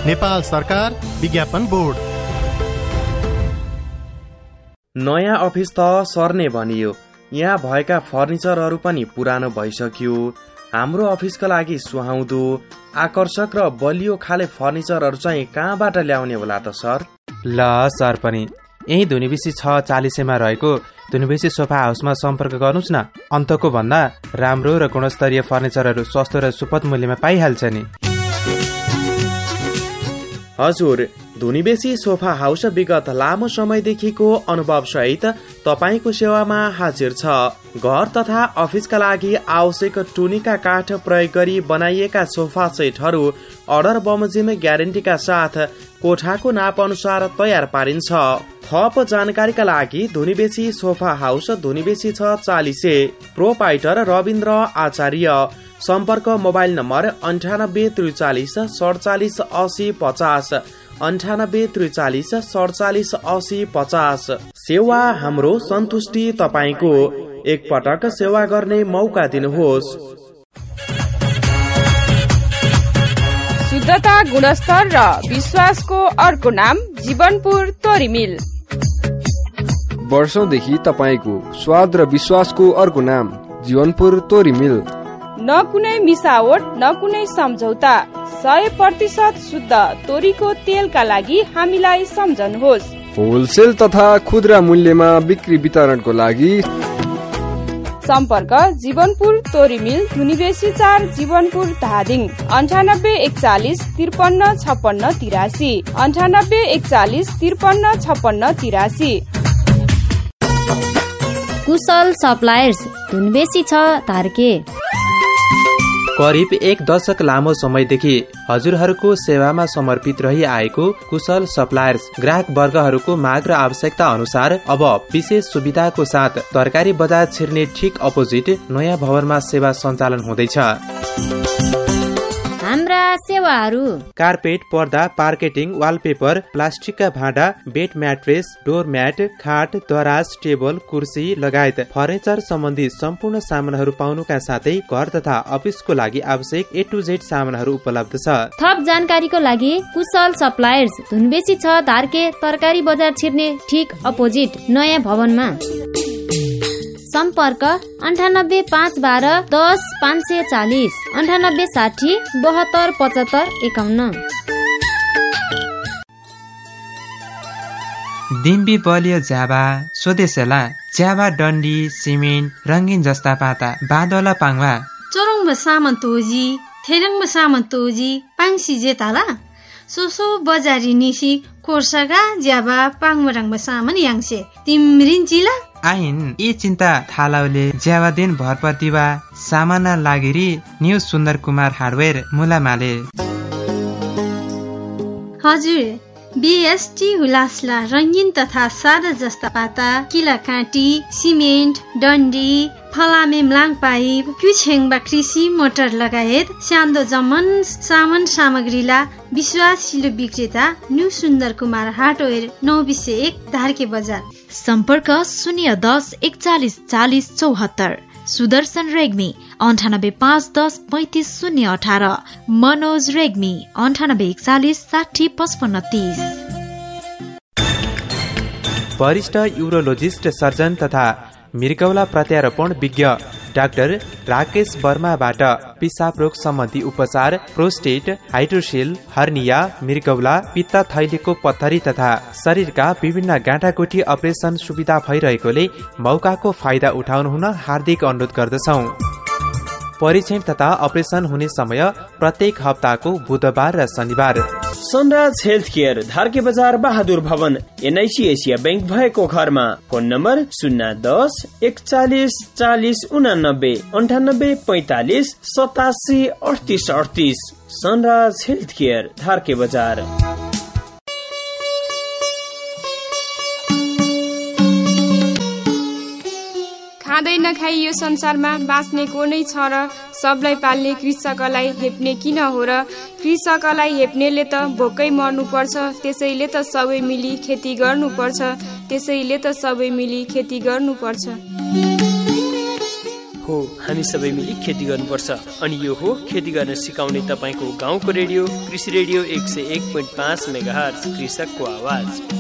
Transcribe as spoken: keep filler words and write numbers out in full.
नेपाल सरकार विज्ञापन बोर्ड। नयाँ अफिस त सर्ने भनियो, यहाँ भएका फर्निचरहरू पनि पुरानो भइसक्यो। हाम्रो अफिसका लागि सुहाउँदो, आकर्षक र बलियो खाले फर्निचरहरू चाहिँ कहाँबाट ल्याउने होला त सर? ल सर पनि यही धुनीबेसी छ चालिसेमा रहेको धुनीबेसी सोफा हाउसमा सम्पर्क गर्नुहोस् न। अन्तको भन्दा राम्रो र गुणस्तरीय फर्निचरहरू सस्तो र सुपथ मूल्यमा पाइहाल्छ नि। हजुर, धुनीबेसी सोफा हाउस विगत लामो समयदेखिको अनुभव सहित तपाईको सेवामा हाजिर छ। घर तथा अफिसका लागि आवश्यक टुनीका काठ प्रयोग गरी बनाइएका सोफा सेटहरू अर्डर बमोजिम ग्यारेन्टीका साथ कोठाको नाप अनुसार तयार पारिन्छ। थप जानकारीका लागि धुनीबेसी सोफा हाउस धुनीबेसी छ चालिसे, प्रोपाइटर रविन्द्र आचार्य। सम्पर्क मोबाइल नम्बर अन्ठानब्बे त्रिचालिस सडचालिस असी पचास, अन्ठानब्बे त्रिचालिस सडचालिस असी पचास। सेवा हाम्रो सन्तुष्टि तपाईको, एक पटक सेवा गर्ने मौका दिनुहोस्। शुद्धता, गुणस्तर र विश्वासको अर्को नाम जीवनपुर तोरी मिल। वर्षौंदेखि तपाईको स्वाद र विश्वासको अर्को नाम जीवनपुर तोरी मिल। न कुनै मिसावट न कुनै सम्झौता, सय प्रतिशत शुद्ध तोरीको तेलका लागि हामीलाई सम्झनुहोस्। होलसेल तथा खुद्रा मूल्यमा बिक्री वितरणको लागि सम्पर्क जीवनपुर तोरी मिल, धुनीबेसी चार, जीवनपुर धादिङ। अन्ठानब्बे एकचालिस त्रिपन्न छप्पन्न तिरासी, अन्ठानब्बे एकचालिस त्रिपन्न छप्पन्न तिरासी। कुशल सप्लायर्स धुनीबेसी छ धारके। करिब एक दशक लामो समयदेखि हजुरहरूको सेवामा समर्पित रही आएको कुशल सप्लायर्स ग्राहक वर्गहरूको माग र आवश्यकता अनुसार अब विशेष सुविधाको साथ तरकारी बजार छिर्ने ठिक अपोजिट नयाँ भवनमा सेवा सञ्चालन हुँदैछ। हाम्रा सेवाहरू कार्पेट, पर्दा, पार्केटिङ, वालपेपर, प्लास्टिकका भाँडा, बेड म्याट्रेस, डोर म्याट, खाट, दराज, टेबल, कुर्सी लगायत फर्निचर सम्बन्धी सम्पूर्ण सामानहरू पाउनुका साथै घर तथा अफिसको लागि आवश्यक ए टु जेड सामानहरू उपलब्ध छ। थप जानकारीको लागि कुशल सप्लायर्स धुनीबेसी छ धारके, तरकारी बजार छिर्ने ठिक अपोजिट नयाँ भवनमा। सम्पर्क अन्ठानब्बे पाँच बाह्र दस पाँच सय चालिस, अन्ठानब्बे साठी बहत्तर पचहत्तर एकाउन्न। डिम्बी बलियो ज्याबा, सोदेसेला, ज्याबा डन्डी, सिमेन्ट, रङ्गिन जस्ता पाता, बादला पाङ्वा, चोरङ सामान तोजी, थेरङ सामान तोजी, पाङ्सी जेताला, सोसो बजारी निसी, कोर्सगा, ज्याबा, पाङ्मरङ सामान याङसे, तिम्रिन जिला आइन ए चिन्ता थालाउले ज्यावा दिन भरपर्तिवा सामाना लागिरी न्यू सुन्दर कुमार हार्डवेयर मुलामाले। हजुर, बीएसटी हुलासला रङ्गिन तथा सादा जस्ता पाता, किला काँटी, सिमेन्ट, डन्डी, फलामे म्लाङ पाइप, क्युछेङबा कृषि मोटर लगायत स्यान्दो जमन सामान सामग्रीला विश्वासिलो विक्रेता न्यू सुन्दर कुमार हार्डवेयर, नौ बिसे एक धारके बजार। सम्पर्क शून्य दस एकचालिस चालिस चौहत्तर। सुदर्शन रेग्मी अन्ठानब्बे पाँच दस पैंतिस शून्य अठार, मनोज रेग्मी अन्ठानब्बे एकचालिस साठी पचपन्न तीस। वरिष्ठ युरोलोजिस्ट सर्जन तथा मृगौला प्रत्यारोपण विज्ञ डाक्टर राकेश वर्माबाट पिसाब रोग सम्बन्धी उपचार, प्रोस्टेट, हाइड्रोसेल, हर्निया, मृगौला, पित्त थैलीको पत्थरी तथा शरीरका विभिन्न गाँठागुठी अपरेसन सुविधा भइरहेकोले मौकाको फाइदा उठाउनु हुन हार्दिक अनुरोध गर्दछौ। परीक्षण तथा अपरेसन हुने समय प्रत्येक हप्ताको बुधबार र शनिबार। सनराज हेल्थ केयर, धारके बजार, बहादुर भवन, एनआइसी एसिया बैंक भएको घरमा। फोन नम्बर शून्य दस एकचालिस चालिस उनानब्बे अन्ठानब्बे पैंतालिस सतासी अडतिस अडतिस। सनराज हेल्थ केयर, धारके बजार। खाँदै नखाई यो संसारमा बाँच्ने को नै छ र सबलाई पाल्ने कृषकलाई हेप्ने किन हो र? कृषकलाई हेप्नेले त भोकै मर्नुपर्छ, त्यसैले त सबै मिली खेती गर्नुपर्छ, त्यसैले त सबै मिली खेती गर्नुपर्छ। हो हामी सबै मिली खेती गर्नुपर्छ अनि यो हो खेती गर्न सिकाउने तपाईँको गाउँको रेडियो कृषि रेडियो एक सय एक पोइन्ट पाँच मेगाहर्ज कृषकको आवाज।